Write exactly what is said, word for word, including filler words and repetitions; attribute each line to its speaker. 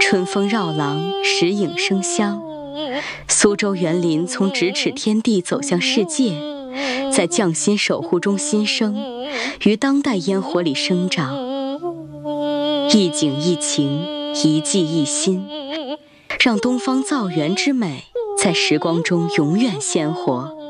Speaker 1: 春风绕廊，时影生香。苏州园林从咫尺天地走向世界，在匠心守护中新生，于当代烟火里生长。一景一情，一季一心，让东方造园之美在时光中永远鲜活。